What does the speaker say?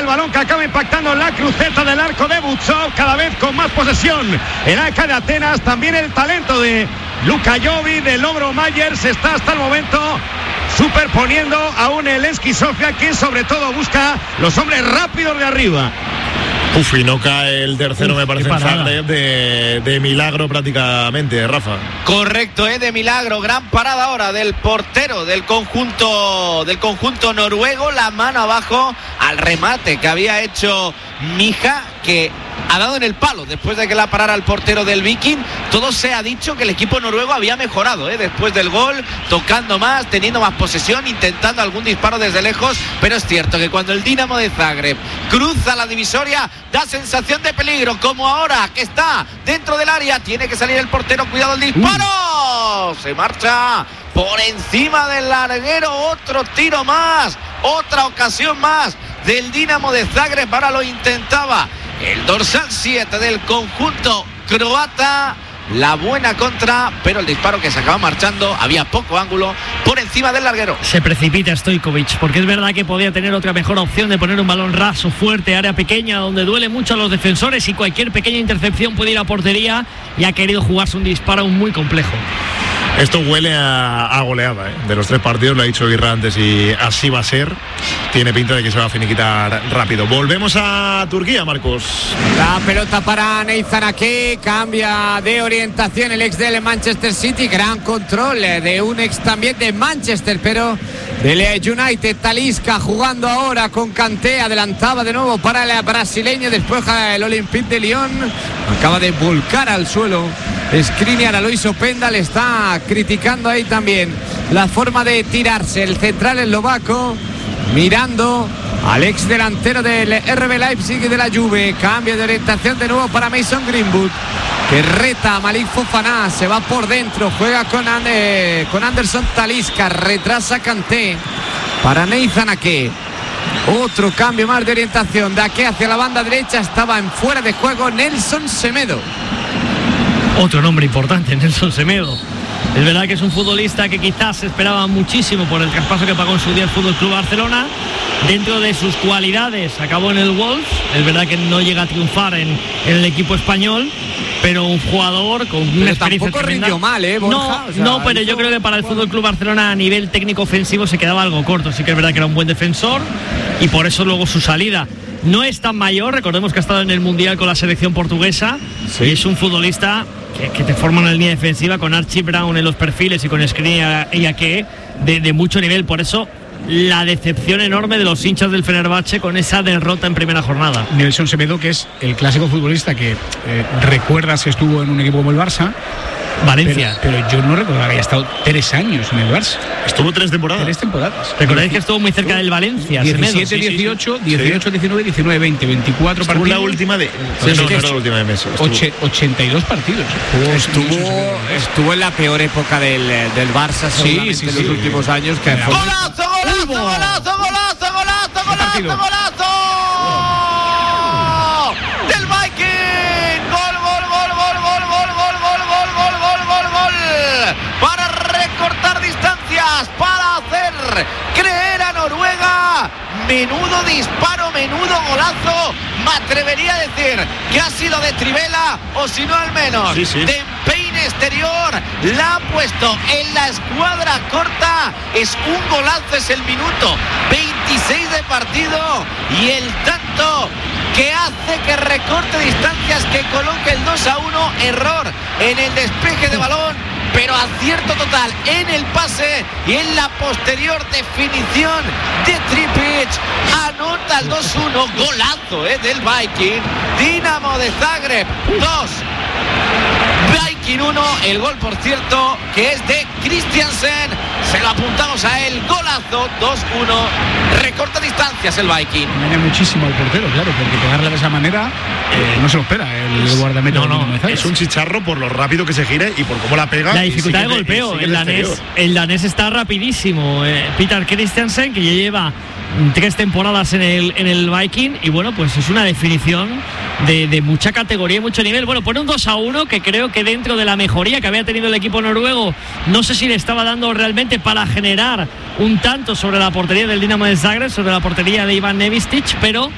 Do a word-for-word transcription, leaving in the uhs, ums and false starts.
balón que acaba impactando en la cruceta del arco de Buzov, cada vez con más posesión. El A E K de Atenas, también el talento de Luka Jovic, de Lovro Mayer, se está hasta el momento superponiendo a un Levski Sofia que sobre todo busca los hombres rápidos de arriba. Uf, y no cae el tercero. Uf, me parece en Zagreb de, de milagro prácticamente, Rafa. Correcto, ¿eh? De milagro. Gran parada ahora del portero del conjunto del conjunto noruego. La mano abajo al remate que había hecho Mija, que ha dado en el palo después de que la parara el portero del Viking. Todo se ha dicho que el equipo noruego había mejorado, ¿eh? Después del gol, tocando más, teniendo más posesión, intentando algún disparo desde lejos, pero es cierto que cuando el Dinamo de Zagreb cruza la divisoria da sensación de peligro, como ahora que está dentro del área, tiene que salir el portero, cuidado el disparo, uh. se marcha por encima del larguero, otro tiro más, otra ocasión más del Dinamo de Zagreb. Ahora lo intentaba el dorsal siete del conjunto croata. La buena contra, pero el disparo que se acaba marchando, había poco ángulo por encima del larguero. Se precipita Stojkovic, porque es verdad que podía tener otra mejor opción de poner un balón raso, fuerte, área pequeña, donde duele mucho a los defensores y cualquier pequeña intercepción puede ir a portería, y ha querido jugarse un disparo muy complejo. Esto huele a, a goleada, ¿eh? De los tres partidos, lo ha dicho Guirra antes y así va a ser. Tiene pinta de que se va a finiquitar rápido. Volvemos a Turquía, Marcos. La pelota para Neizan Ake, cambia de orientación el ex del Manchester City. Gran control de un ex también de Manchester, pero del United. Talisca jugando ahora con Kanté, adelantaba de nuevo para el brasileño, después el Olympique de Lyon. Acaba de volcar al suelo Skriniar. Alois Openda le está criticando ahí también la forma de tirarse. El central eslovaco mirando al ex delantero del R B Leipzig y de la Juve. Cambio de orientación de nuevo para Mason Greenwood, que reta a Malik Fofana, se va por dentro, juega con, Ande, con Anderson Talisca, retrasa Kanté para Neizan Ake. Otro cambio más de orientación de Ake hacia la banda derecha, estaba en fuera de juego Nelson Semedo. Otro nombre importante, Nelson Semedo. Es verdad que es un futbolista que quizás se esperaba muchísimo por el traspaso que pagó en su día el Fútbol Club Barcelona. Dentro de sus cualidades acabó en el Wolves. Es verdad que no llega a triunfar en, en el equipo español, pero un jugador con una pero experiencia tampoco tremenda. Rindió mal, ¿eh, Borja? No, o sea, no, pero hizo... yo creo que para el Fútbol Club Barcelona a nivel técnico ofensivo se quedaba algo corto. Sí que es verdad que era un buen defensor y por eso luego su salida. No es tan mayor, recordemos que ha estado en el Mundial con la selección portuguesa, sí. Y es un futbolista que, que te forma una línea defensiva con Archie Brown en los perfiles y con Skriniar y Ake de, de mucho nivel. Por eso la decepción enorme de los hinchas del Fenerbahce con esa derrota en primera jornada. Nelson Semedo, que es el clásico futbolista que eh, recuerdas que estuvo en un equipo como el Barça. Valencia. Pero, pero yo no recuerdo que haya estado tres años en el Barça. Estuvo tres temporadas. Tres temporadas. ¿Recordáis que estuvo muy cerca del Valencia? diecisiete, dieciocho, dieciocho, diecinueve, diecinueve, veinte, veinticuatro estuvo partidos. la última de... Sí, no, sí, no era la última de Messi. ochenta y dos partidos. Estuvo, estuvo en la peor época del, del Barça, sí, sí, en sí, los sí. últimos años. Que ¡Golazo, golazo, golazo, golazo, golazo, golazo, golazo! ¡Del Viking! ¡Gol, gol, gol, gol, gol, gol, gol, gol, gol, gol, gol, gol, gol! Para recortar distancias, para hacer creer a Noruega. Menudo disparo, menudo golazo. Me atrevería a decir que ha sido de Trivela, o si no al menos sí, sí. de empeine exterior. La ha puesto en la escuadra corta. Es un golazo, es el minuto veintiséis de partido y el tanto que hace que recorte distancias, que coloque el dos a uno. Error en el despeje de balón, pero acierto total en el pase y en la posterior definición de Tripic. Anota el dos uno. Golazo eh, del Viking. Dinamo de Zagreb dos, Viking uno. El gol, por cierto, que es de Christiansen. Se lo apuntamos a él. Golazo, dos uno. Recorta distancias el Viking. Tiene muchísimo al portero, claro, porque pegarle de esa manera eh, no se lo espera el guardameta. No, no, es un chicharro por lo rápido que se gire y por cómo la pega. La dificultad de golpeo. El, el, danés, el danés está rapidísimo. Eh, Peter Christiansen, que ya lleva tres temporadas en el, en el Viking, y bueno, pues es una definición de, de mucha categoría y mucho nivel. Bueno, pone un dos a uno que creo que dentro de la mejoría que había tenido el equipo noruego, no sé si le estaba dando realmente para generar un tanto sobre la portería del Dinamo de Zagreb, sobre la portería de Ivan Nevistic, pero